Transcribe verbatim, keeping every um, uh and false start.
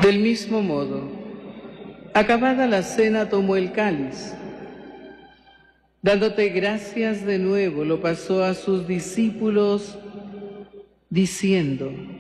Del mismo modo, acabada la cena, tomó el cáliz. Dándote gracias de nuevo, lo pasó a sus discípulos, diciendo: